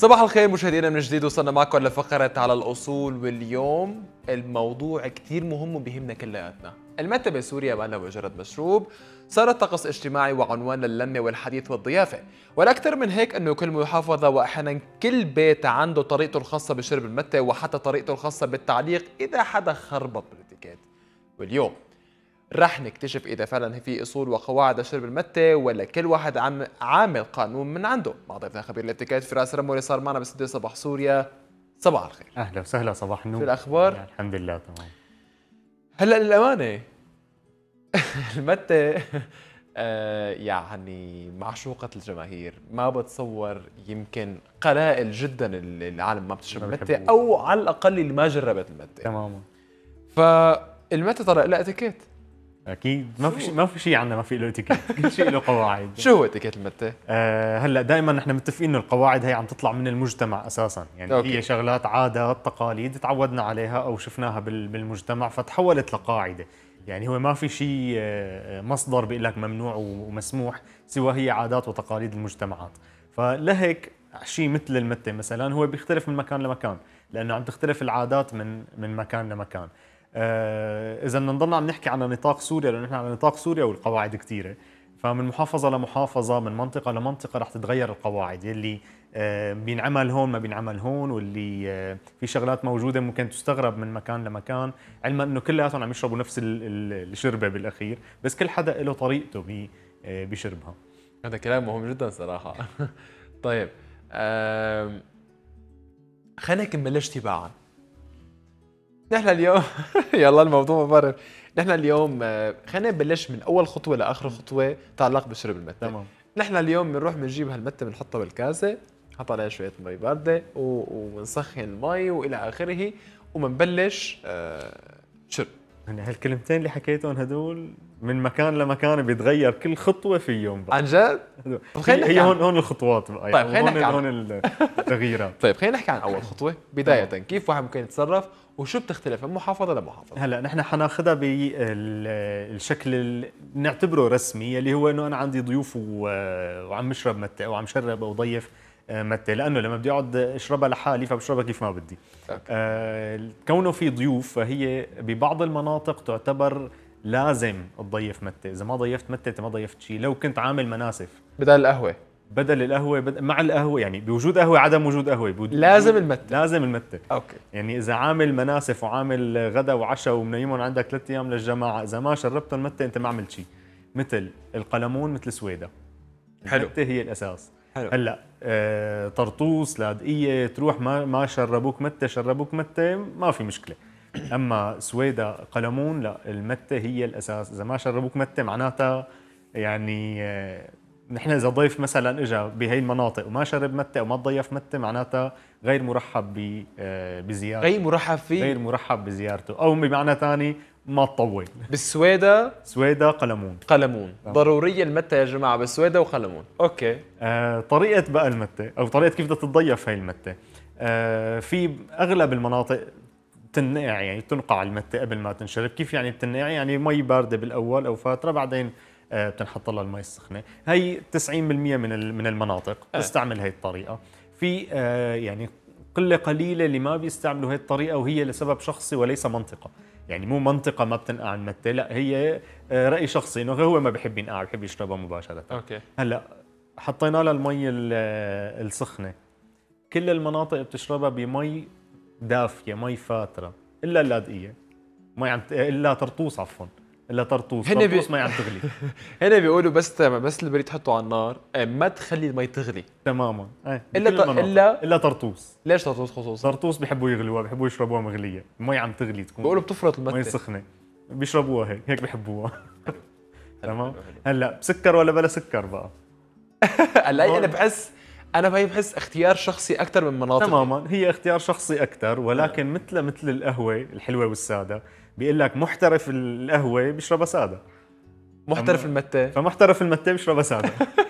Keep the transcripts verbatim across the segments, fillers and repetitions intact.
صباح الخير مشاهدينا من جديد، وصلنا معكم لفقرة على الأصول. واليوم الموضوع كتير مهم وبيهمنا كلياتنا. المتة بسوريا ما مجرد مشروب، صارت طقس اجتماعي وعنوان للمة والحديث والضيافة. والأكثر من هيك أنه كل محافظة وأحيانا كل بيت عنده طريقته الخاصة بشرب المتة، وحتى طريقته الخاصة بالتعليق إذا حدا خربط بالاتيكيت. واليوم رح نكتشف إذا فعلا في أصول وقواعد لشرب المتة، ولا كل واحد عم عامل قانون من عنده. مع ضيفنا خبير الاتيكيت فراس رمو اللي صار معنا باستديو صباح سوريا. صباح الخير. اهلا وسهلا، صباح النور. شو الأخبار؟ يعني الحمد لله تمام. هلا للأمانة المتة آه يعني معشوقة الجماهير. ما بتصور يمكن قلائل جدا اللي العالم ما بتشرب المتة، أو على الأقل اللي ما جربت المتة تماما. فالمتة طلع لها اتيكيت. اكيد ما في شيء ما في شيء عندنا ما في له اتيكيت، كل شيء له قواعد. شو هو اتيكيت المتة؟ آه هلا دائما نحن متفقين انه القواعد هي عم تطلع من المجتمع اساسا، يعني أوكي. هي شغلات عادات تقاليد تعودنا عليها او شفناها بالمجتمع فتحولت لقاعده. يعني هو ما في شيء مصدر بيقول لك ممنوع ومسموح، سوى هي عادات وتقاليد المجتمعات. فلهيك شيء مثل المتة مثلا هو بيختلف من مكان لمكان، لانه عم تختلف العادات من من مكان لمكان. آه اذا نضلنا عم نحكي على نطاق سوريا، لانه نحن على نطاق سوريا والقواعد كثيره، فمن محافظه لمحافظه من منطقه لمنطقه رح تتغير القواعد يلي آه بينعمل هون ما بينعمل هون، واللي آه في شغلات موجوده ممكن تستغرب من مكان لمكان، علما انه كلياتهم عم يشربوا نفس الشربه بالاخير، بس كل حدا له طريقته آه بشربها. هذا كلام مهم جدا صراحه. طيب آه خلينا نبلش تباعا. نحن اليوم يلا الموضوع مبرر. نحن اليوم خلينا نبلش من اول خطوه لاخر خطوه تعلق بشرب المتة. تمام. نحن اليوم بنروح بنجيب هالمتة بنحطها بالكاسه، نحط عليها شويه مي بارده ونسخن المي والى اخره، وبنبلش شرب. يعني هالكلمتين اللي حكيتهم هدول من مكان لمكان بيتغير كل خطوه فيهم بقى. عن جد؟ هي, هي هون هون الخطوات بقى. طيب خلينا نحكي عن هون التغييرات. طيب خلينا نحكي عن اول خطوه بدايه. كيف واحد ممكن يتصرف وشو بتختلف من محافظه لمحافظه؟ هلا نحن حناخذها بالشكل اللي نعتبره رسمي، اللي هو انه انا عندي ضيوف وعم اشرب متة او عم شرب او ضيف متة، لانه لما بدي اقعد اشربها لحالي فبشربها كيف ما بدي. آه كونه في ضيوف فهي ببعض المناطق تعتبر لازم تضيف متة، اذا ما ضيفت متة انت ما ضيفت شيء. لو كنت عامل مناسف بدل القهوه بدل القهوه بدل مع القهوه، يعني بوجود قهوه عدم وجود قهوه لازم المتة. لازم المتة. اوكي. يعني اذا عامل مناسف وعامل غدا وعشاء ومنيمهم عندك ثلاث ايام للجماعه، اذا ما شربتهم متة انت ما عملت شيء. مثل القلمون مثل سويدا، حلو، المتة هي الاساس. حلو. هلا آه طرطوس لاذقيه تروح ما ما شربوك متة شربوك متة ما في مشكله. اما سويدا قلمون لا، المتة هي الاساس. اذا ما شربوك متة معناتها يعني آه نحن اذا ضيف مثلا اجى بهي المناطق وما شرب متة او ما تضيف متة معناتها غير مرحب بزيارته. غير مرحب فيه، غير مرحب بزيارته، او بمعنى ثاني ما تطول. بالسويدا سويدا قلمون قلمون آه. ضروريه المتة يا جماعه بالسويدا وقلمون. اوكي. آه طريقه بقى المتة او طريقه كيف بدها تتضيف هي المتة. آه في اغلب المناطق تنقع، يعني تنقع المتة قبل ما تنشرب. كيف يعني بتنقع؟ يعني مي بارده بالاول او فتره، بعدين آه بتنحط لها المي السخنه. هي تسعين بالمئة من من المناطق آه. تستعمل هي الطريقه. في آه يعني قله قليله اللي ما بيستعملوا هي الطريقه، وهي لسبب شخصي وليس منطقه. يعني مو منطقه ما بتنقع المتة، لا هي آه راي شخصي انه هو ما بحب ينقع، بحب يشربها مباشره. اوكي. هلا حطينا لها المي السخنه، كل المناطق بتشربها بمي دافيه، مي فاتره، الا اللاذقيه مي عم الا طرطوس عفوا الا طرطوس هنا طرطوس بي... مي عم تغلي. هنا بيقولوا بس بس البريد تحطه على النار ما تخلي المي تغلي تماما. ايه الا ط... الا الا طرطوس. ليش طرطوس خصوصا؟ طرطوس بيحبوا يغلوها، بيحبوا يشربوها مغليه، المي عم تغلي تكون بيقولوا بتفرط المتة، مي سخنه بيشربوها هيك هيك بيحبوها. تمام. هلا بسكر ولا بلا سكر بقى؟ هلا انا بحس انا بهي بحس اختيار شخصي اكثر من مناطق. تماما هي اختيار شخصي اكثر، ولكن آه. مثل مثل القهوه الحلوه والساده بيقول لك محترف القهوه بيشربها ساده، محترف المتة فمحترف المتة بيشربها ساده.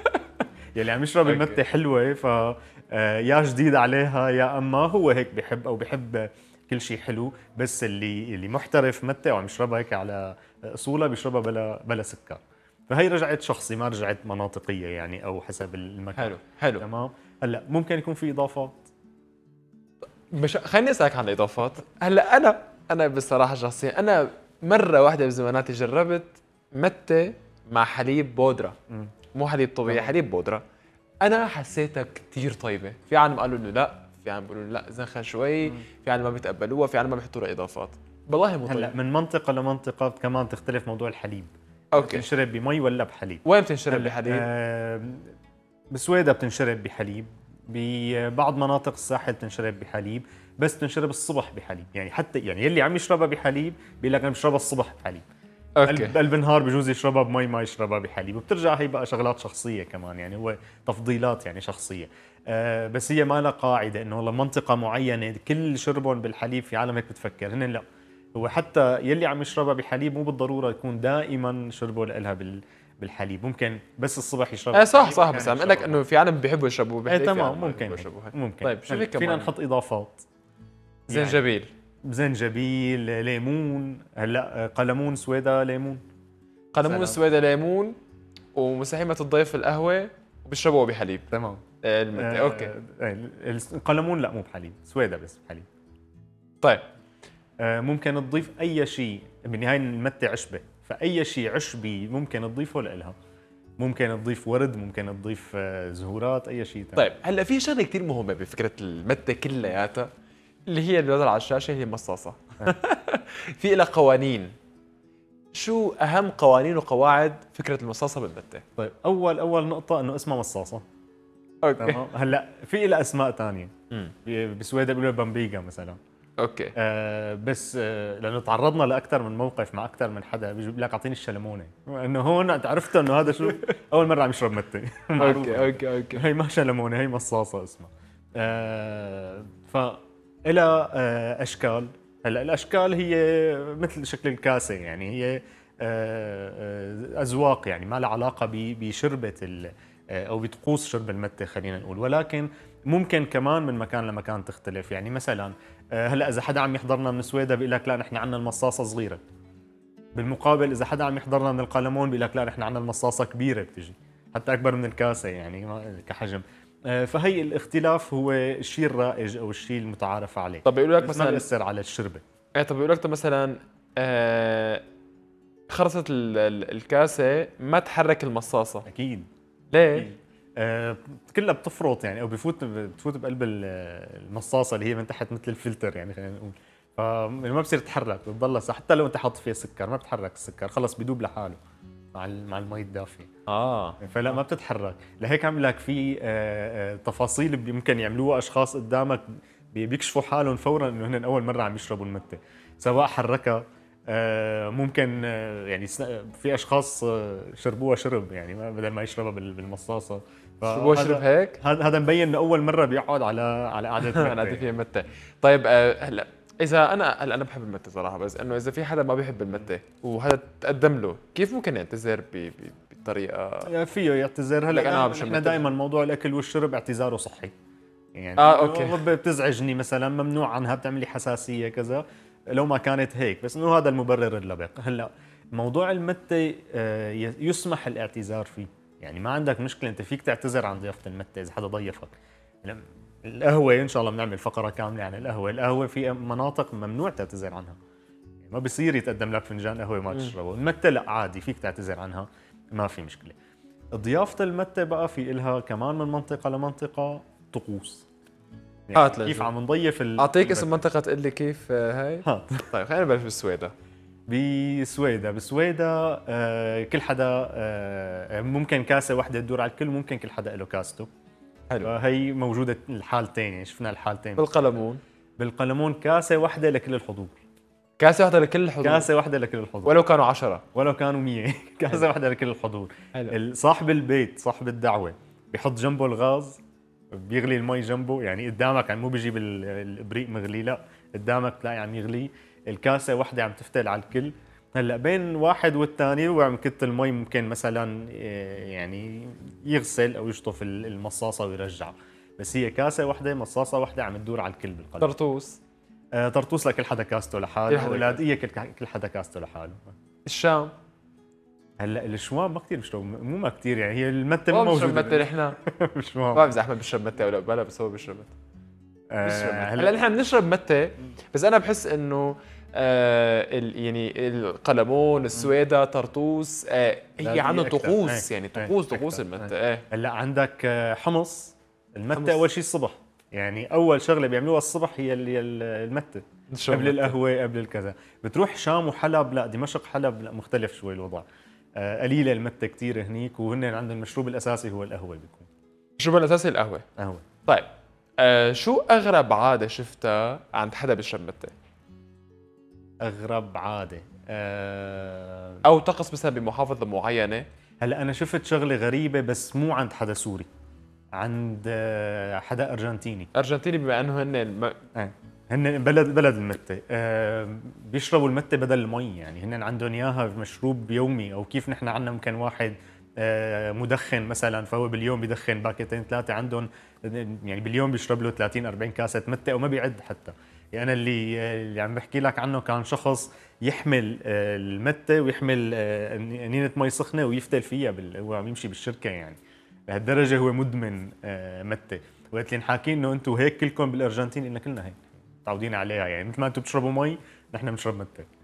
يلي عم يشرب المتة حلوه ف يا جديد عليها يا اما هو هيك بحب او بحب كل شيء حلو، بس اللي اللي محترف متة وعم يشربها هيك على اصولها بيشربها بلا بلا سكر. فهي رجعت شخصي ما رجعت مناطقيه يعني او حسب المكان. حلو حلو تمام. هلا ممكن يكون في اضافات مش خليني اسالك عن الاضافات. هلا انا انا بصراحه شخصيا انا مره واحده بزماناتي جربت متة مع حليب بودره، مو حليب طبيعي، حليب بودره. انا حسيتها كثير طيبه. في عالم قالوا انه لا، في عالم بيقولوا لا زنخه شوي، في عالم ما بيتقبلوها، في عالم ما بيحطوا لها اضافات. والله مو هلا طيب. من منطقه لمنطقه كمان تختلف موضوع الحليب. اوكي. بتنشرب بمي ولا بحليب؟ وين بتنشرب بحليب؟ آه بسويدة بتنشرب بحليب، ببعض مناطق الساحل تنشرب بحليب، بس تنشرب الصبح بحليب. يعني حتى يعني يلي عم يشربها بحليب بيقول لك انا بشربها الصبح بحليب. اوكي. قلب النهار بجوز يشربها بمي، ما يشربها بحليب. وبترجع هي بقى شغلات شخصيه كمان، يعني هو تفضيلات يعني شخصيه. آه بس هي ما لها قاعده انه والله منطقه معينه كل شربهم بالحليب، في عالم هيك بتفكر هن لا. هو حتى يلي عم يشربها بحليب مو بالضروره يكون دائما شربه لها بال بالحليب، ممكن بس الصبح يشرب. ايه صح صح، بس عم اقول لك انه في عالم بيحبوا يشربوه ايه بحليب، في تمام، عالم ما ممكن بيحبوا هيك. يشربوها. ممكن. طيب شو في كمان؟ فينا نحط اضافات. زنجبيل. يعني زنجبيل، ليمون. هلا قلمون سويدا ليمون. قلمون السويدة ليمون، ومستحيل ما تضيف القهوه وبيشربوها بحليب. تمام. إيه المتة. آه اوكي. القلمون لا مو بحليب، سويدا بس بحليب. طيب آه ممكن تضيف اي شيء، بالنهايه المتة عشبه، فاي شيء عشبي ممكن تضيفه لها. ممكن تضيف ورد، ممكن تضيف آه زهورات، اي شيء ثاني. طيب هلا في شغله كثير مهمه بفكره المتة كلياتها، اللي هي اللي على الشاشه، هي مصاصه. في لها قوانين. شو اهم قوانين وقواعد فكره المصاصه بالمتة؟ طيب اول اول نقطه انه اسمها مصاصه. اوكي. تمام. هلا في لها اسماء ثانيه. بسويدا بيقولوا بامبيجا مثلا. اوكي. آه بس آه لانه تعرضنا لاكثر من موقف مع اكثر من حدا بيجيب لك اعطيني الشلمونه، انه هون انت عرفت انه هذا شو اول مره عم يشرب متة. اوكي اوكي اوكي. هي ما شلمونه، هي مصاصه اسمها. آه ف لها آه اشكال. هلا الاشكال هي مثل شكل الكاسه، يعني هي آه آه اذواق، يعني ما لها علاقه بشربه او بطقوس شرب المتة خلينا نقول. ولكن ممكن كمان من مكان لمكان تختلف. يعني مثلا هلا اذا حدا عم يحضرنا من سويدا بيقول لك لا نحن عندنا المصاصه صغيره، بالمقابل اذا حدا عم يحضرنا من القلمون بيقول لك لا نحن عندنا المصاصه كبيره، بتجي حتى اكبر من الكاسه يعني كحجم. فهي الاختلاف هو الشيء الرائج او الشيء المتعارف عليه. طب بيقولوا لك مثلا مثلا بيأثر على الشربه. ايه طب بيقولوا لك مثلا آه خرصة الكاسة ما تحرك المصاصة. اكيد. ليه؟ أكيد. آه كلها بتفرط يعني، او بفوت بتفوت بقلب المصاصه اللي هي من تحت مثل الفلتر يعني خلينا نقول. فما بصير تتحرك، بتضلها حتى لو انت حاطط فيها سكر ما بتحرك السكر، خلص بيدوب لحاله مع مع المي الدافيه. اه فلا ما بتتحرك. لهيك عم لك في آه آه تفاصيل ممكن يعملوها اشخاص قدامك بيكشفوا حالهم فورا انه هن اول مره عم يشربوا المتة، سواء حركها آه ممكن آه يعني في اشخاص آه شربوها شرب يعني ما بدل ما يشربها بالمصاصه. شربوها شرب هيك. هذا مبين انه اول مره بيقعد على على قعده متة. قعدة فيها متة. طيب آه هلا اذا انا هلا انا بحب المتة صراحه، بس انه اذا في حدا ما بيحب المتة وهذا تقدم له، كيف ممكن يعتذر بطريقه؟ فيه يعتذر. هلا انا احنا دائما موضوع الاكل والشرب اعتذاره صحي يعني. اه اوكي. والله بتزعجني مثلا، ممنوع عنها، بتعملي حساسيه كذا، لو ما كانت هيك، بس انه هذا المبرر اللبق. هلا موضوع المتة يسمح الاعتذار فيه، يعني ما عندك مشكله، انت فيك تعتذر عن ضيافه المتة اذا حدا ضيفك. القهوه ان شاء الله بنعمل فقره كامله عن القهوه. القهوه في مناطق ممنوع تعتذر عنها، يعني ما بصير يتقدم لك فنجان قهوه ما تشربه. المتة لا عادي فيك تعتذر عنها، ما في مشكله. ضيافه المتة بقى في إلها كمان من منطقه لمنطقه طقوس. يعني هات كيف عم نضيف ال... اعطيك اسم منطقه تقول لي كيف هاي. هات. طيب خلينا نبلش بالسويدة. بسويدا بسويدا آه كل حدا آه ممكن كاسه واحده تدور على الكل، ممكن كل حدا له كاسته. حلو. هي موجوده الحالتين، يعني شفنا الحالتين. بالقلمون بالقلمون كاسه واحده لكل الحضور. كاسه واحده لكل الحضور. كاسه واحده لكل الحضور ولو كانوا عشرة ولو كانوا مية. كاسه واحده لكل الحضور. حلو. صاحب البيت صاحب الدعوه بيحط جنبه الغاز، بيغلي المي جنبه، يعني قدامك، يعني مو بيجيب الابريق مغلي، لا قدامك تلاقي عم يغلي. الكاسه واحده عم تفتل على الكل. هلا بين واحد والثاني وعم كت المي ممكن مثلا يعني يغسل او يشطف المصاصه ويرجع، بس هي كاسه واحده مصاصه واحده عم تدور على الكل بالقلب. طرطوس. آه طرطوس لكل حدا كاسته لحاله، ولاديه كل كل حدا كاسته لحاله. الشام. هلا الشوام ما كثير بيشربوا، مو ما كثير يعني، هي المتة مو موجوده. موجوده. بنشرب متة نحن. الشوام ما بعرف اذا احمد بيشرب متة ولا بلا، بس هو بيشرب متة. آه هلا نحن بنشرب متى، بس انا بحس انه آه يعني القلمون، السويدة، طرطوس، آه هي عندهم طقوس، يعني طقوس طقوس المتة. ايه هلا عندك حمص. المتة اول شيء الصبح، يعني اول شغله بيعملوها الصبح هي اللي المتة قبل القهوه قبل الكذا. بتروح شام وحلب، لا دمشق حلب لا مختلف شوي الوضع. آه قليله المتة كثير هنيك، وهن عندهم المشروب الاساسي هو القهوه. بيكون المشروب الاساسي القهوه. قهوه. طيب آه شو اغرب عاده شفتها عند حدا بيشرب متة؟ اغرب عاده أه او طقس مثلا بمحافظه معينه. هلا انا شفت شغله غريبه بس مو عند حدا سوري، عند حدا ارجنتيني. ارجنتيني بما انه هن الم... ايه هن بلد بلد المتة. أه بيشربوا المتة بدل المي، يعني هن عندهم اياها مشروب يومي، او كيف نحن عندنا ممكن واحد أه مدخن مثلا فهو باليوم بيدخن باكيتين ثلاثه، عندهم يعني باليوم بيشرب له ثلاثين أربعين كاسه متة، او ما بيعد حتى. يعني انا اللي اللي عم بحكي لك عنه كان شخص يحمل المتة ويحمل انينه مي سخنه ويفتل فيها بال... هو عم يمشي بالشركه، يعني لهالدرجه هو مدمن متة. وقت اللي حاكين انه انتم هيك كلكم بالارجنتين، إن كلنا هيك متعودين عليها، يعني مثل ما انتم بتشربوا مي نحن بنشرب متة.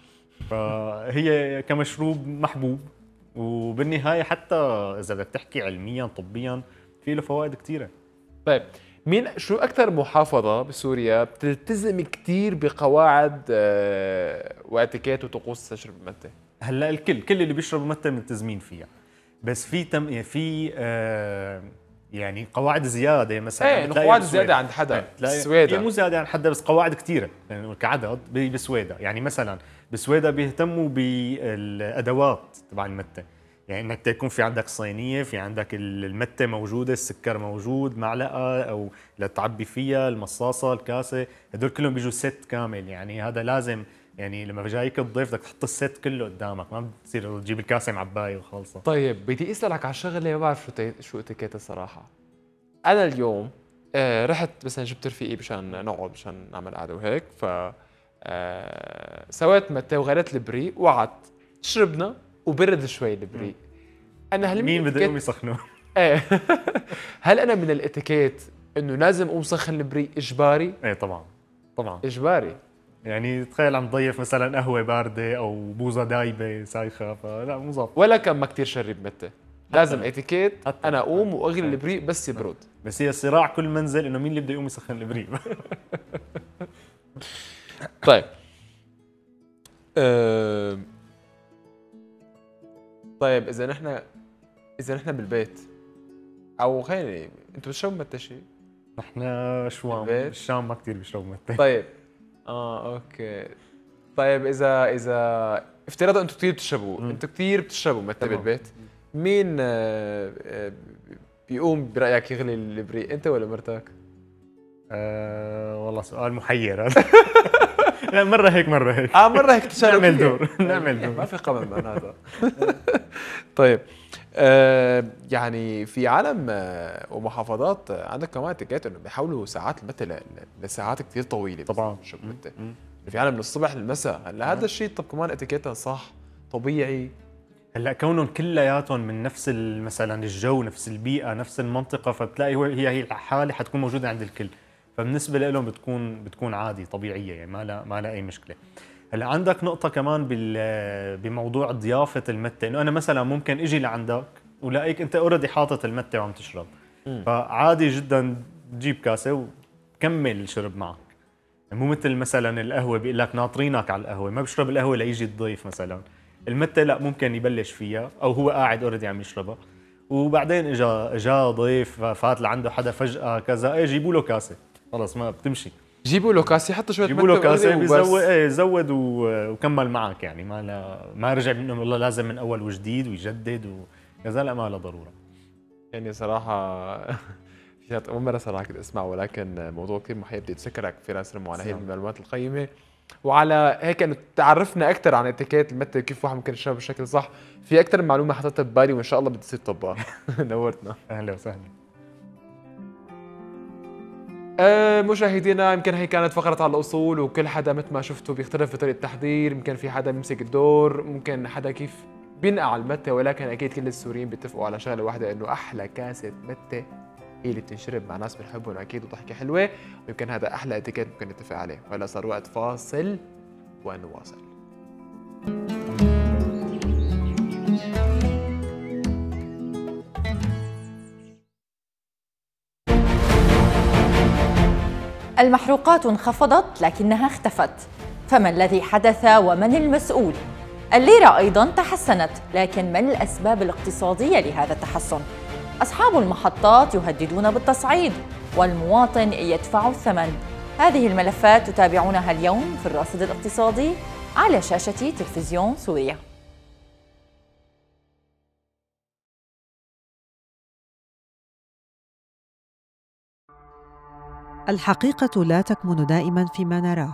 فهي كمشروب محبوب، وبالنهايه حتى اذا بدك تحكي علميا طبيا في له فوائد كثيره. طيب مين شو اكثر محافظه بسوريا بتلتزم كثير بقواعد آه واتيكيت وطقوس تشرب المتة؟ هلا الكل كل اللي بيشربوا متة ملتزمين فيها، بس في تم في آه يعني قواعد زياده مثلا. ايه قواعد زياده عند حدا بالسويدة. هي مو زياده عند حدا بس قواعد كثيره يعني كعدد بسويدة. يعني مثلا بسويدة بيهتموا بالادوات تبع المتة، يعني انك تكون في عندك صينيه، في عندك المتة موجوده، السكر موجود، معلقه او لتعبي فيها، المصاصه، الكاسه، هدول كلهم بيجوا ست كامل. يعني هذا لازم، يعني لما جايك الضيف بدك تحط الست كله قدامك، ما بتصير تجيب الكاسه معبايه وخالصه. طيب بدي اسالك على شغله ما بعرف شو تي... شو اتيكيت الصراحه. انا اليوم آه رحت مثلا جبت رفيقي مشان نقعد مشان نعمل قعده وهيك، ف آه سويت متة وغليت البريق وقعدت شربنا وبرد شوي البريق. انا هل مين بده يقوم يسخنه؟ ايه هل انا من الاتيكيت انه لازم اقوم سخن البريق اجباري؟ ايه طبعا طبعا اجباري. يعني تخيل عم تضيف مثلا قهوه بارده او بوظه دايبه سايخه، فلا مو ظابط. ولا كان ما كثير شرب متة، لازم اتيكيت انا اقوم واغلي البريق بس يبرد. بس هي صراع كل منزل انه مين اللي بده يقوم يسخن البريق. طيب أه... طيب اذا نحن اذا نحن بالبيت او خليني انتوا بتشربوا متة شيء؟ نحن شوام بالشام ما كثير بيشربوا متة. طيب اه اوكي. طيب اذا اذا افتراضا انتوا كثير بتشربوا، انتوا كثير بتشربوا متة بالبيت، مين آه آه بيقوم برايك يغلي البريق، انت ولا مرتك؟ أه والله سؤال محير هذا. لا مرة هيك مرة هيك. اه مرة هيك تشاركوا. نعمل دور نعمل دور ما في قمم معناتها. طيب آه يعني في عالم آه ومحافظات آه عندك كمان اتيكيت انه بيحولوا ساعات المتة لساعات كثير طويلة. طبعا في عالم من الصبح للمساء. هلا هذا الشيء طب كمان اتيكيتها صح طبيعي. هلا كونهم كلياتهم من نفس مثلا الجو، نفس البيئه، نفس المنطقه، فبتلاقي هي هي الحاله حتكون موجوده عند الكل، فبالنسبه لهم بتكون بتكون عادي طبيعيه، يعني ما لا ما لا اي مشكله. هلا عندك نقطه كمان بموضوع ضيافه المتة، انه انا مثلا ممكن اجي لعندك ولاقيك انت اوريدي حاطط المتة وعم تشرب، م. فعادي جدا تجيب كاسه وكمل شرب معك. مو مثل مثلا القهوه بيقول لك ناطرينك على القهوه، ما بشرب القهوه ليجي الضيف مثلا. المتة لا ممكن يبلش فيها او هو قاعد اوريدي عم يشربها، وبعدين اجى اجى ضيف فات لعنده حدا فجاه كذا، ايه جيبوا له كاسه خلص ما بتمشي. جيبوا له كاسه يحط شويه متة، جيبوا له كاسه بيزود ايه زود وكمل معك، يعني ما لا ما رجع انه والله لازم من اول وجديد ويجدد وكذا، لا ما له ضروره. يعني صراحه في اول مره صراحه كنت اسمع، ولكن موضوع كثير محير بدي اتذكرك في راس على هي المعلومات القيمه، وعلى هيك انه تعرفنا اكثر عن اتيكيت المتة كيف واحد ممكن يشرب بشكل صح. في اكثر من معلومه حطيتها ببالي وان شاء الله بدي تصير طباخ. نورتنا. اهلا وسهلا. آه مشاهدينا يمكن هي كانت فقرة على الأصول، وكل حدا مثل ما شفتوا بيختلف في طريقة التحضير، يمكن في حدا بيمسك الدور، ممكن حدا كيف بينقع المتة، ولكن أكيد كل السوريين بيتفقوا على شغلة واحدة، إنه أحلى كاسة متة هي اللي بتنشرب مع ناس بنحبهم اكيد وضحكه حلوه، ويمكن هذا احلى اتيكيت ممكن نتفق عليه. وهلا صار وقت فاصل ونواصل. المحروقات انخفضت لكنها اختفت، فما الذي حدث ومن المسؤول؟ الليرة أيضاً تحسنت، لكن ما الأسباب الاقتصادية لهذا التحسن؟ أصحاب المحطات يهددون بالتصعيد والمواطن يدفع الثمن. هذه الملفات تتابعونها اليوم في الراصد الاقتصادي على شاشة تلفزيون سوريا. الحقيقة لا تكمن دائماً فيما نراه،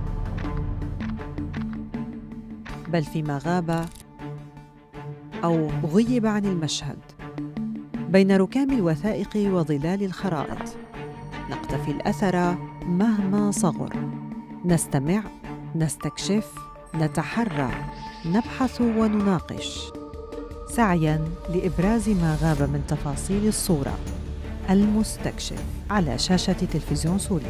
بل فيما غاب أو غيب عن المشهد. بين ركام الوثائق وظلال الخرائط نقتفي الأثر مهما صغر، نستمع، نستكشف، نتحرى، نبحث ونناقش، سعياً لإبراز ما غاب من تفاصيل الصورة. المستكشف على شاشة تلفزيون سوريا.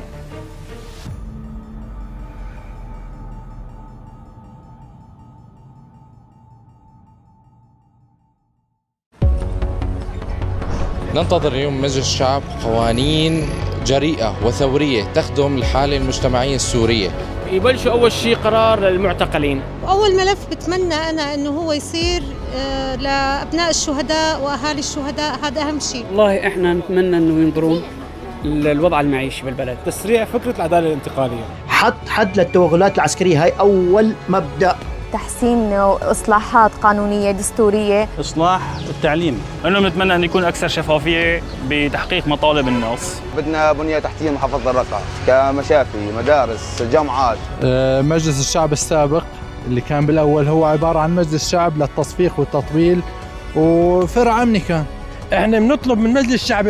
ننتظر اليوم مجلس الشعب قوانين جريئة وثورية تخدم الحالة المجتمعية السورية. يبلشوا أول شيء قرار للمعتقلين. أول ملف بتمنى أنا إنه هو يصير لأبناء الشهداء وأهالي الشهداء، هذا أهم شيء. والله إحنا نتمنى إنه ينظرون الوضع المعيشي بالبلد. تسريع فكرة العدالة الانتقالية. حط حد للتوغلات العسكرية، هاي أول مبدأ. تحسين إصلاحات قانونية دستورية. إصلاح التعليم، إنه بنتمنى أن يكون أكثر شفافية بتحقيق مطالب الناس. بدنا بنية تحتية محافظة الرقة كمشافي، مدارس، جامعات. مجلس الشعب السابق اللي كان بالأول هو عبارة عن مجلس شعب للتصفيق والتطويل وفرع أمني كان. احنا بنطلب من مجلس الشعب